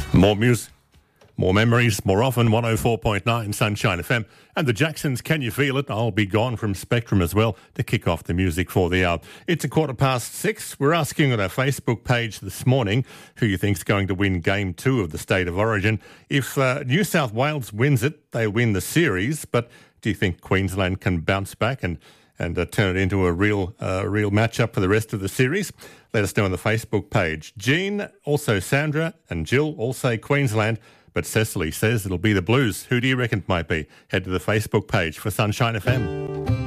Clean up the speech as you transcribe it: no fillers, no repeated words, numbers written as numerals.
More music, more memories, more often. 104.9 Sunshine FM. And the Jacksons, Can You Feel It? I'll be gone from Spectrum as well to kick off the music for the hour. It's 6:15. We're asking on our Facebook page this morning who you think's going to win Game 2 of the State of Origin. If New South Wales wins it, they win the series. But do you think Queensland can bounce back and turn it into a real matchup for the rest of the series? Let us know on the Facebook page. Jean, also Sandra and Jill all say Queensland, but Cecily says it'll be the Blues. Who do you reckon it might be? Head to the Facebook page for Sunshine FM.